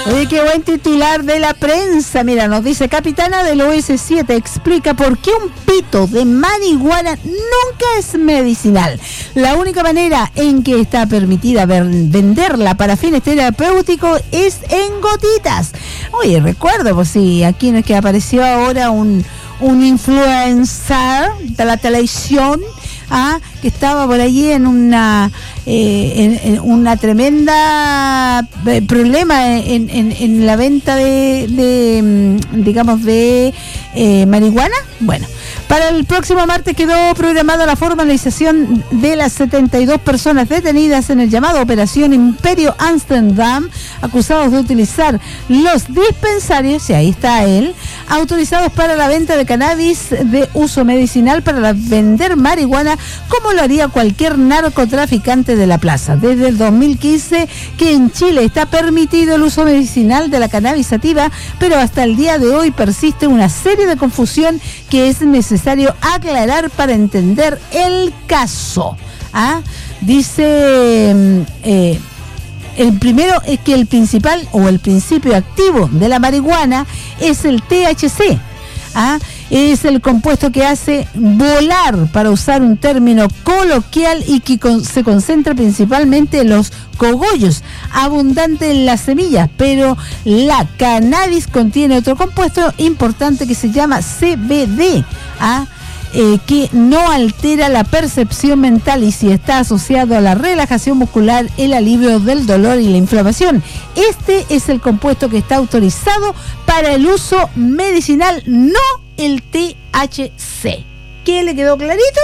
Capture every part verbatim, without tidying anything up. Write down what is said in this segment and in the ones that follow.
Oye, qué buen titular de la prensa. Mira, nos dice: capitana del O S siete explica por qué un pito de marihuana nunca es medicinal. La única manera en que está permitida ver, venderla para fines terapéuticos es en gotitas. Oye, recuerdo, pues sí, aquí no es que apareció ahora un, un influencer de la televisión, ¿ah? que estaba por allí en una eh, en, en una tremenda eh, problema en, en, en la venta de, de digamos de eh, marihuana. Bueno, para el próximo martes quedó programada la formalización de las setenta y dos personas detenidas en el llamado Operación Imperio Amsterdam, acusados de utilizar los dispensarios, y ahí está él, autorizados para la venta de cannabis de uso medicinal para vender marihuana, como lo haría cualquier narcotraficante de la plaza. Desde el dos mil quince que en Chile está permitido el uso medicinal de la cannabis sativa, pero hasta el día de hoy persiste una serie de confusión que es necesario aclarar para entender el caso. ¿Ah? Dice... Eh, El primero es que el principal o el principio activo de la marihuana es el T H C. ¿Ah? Es el compuesto que hace volar, para usar un término coloquial, y que con, se concentra principalmente en los cogollos, abundante en las semillas, pero la cannabis contiene otro compuesto importante que se llama C B D. ¿Ah? Eh, que no altera la percepción mental y si está asociado a la relajación muscular, el alivio del dolor y la inflamación. Este es el compuesto que está autorizado para el uso medicinal, no el T H C. ¿Qué le quedó clarito?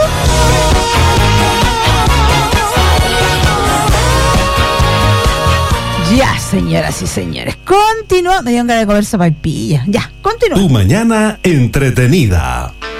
Ya, señoras y señores, continúa. Me dio ganas de comer sopaipilla. Ya, continúa. Tu mañana entretenida.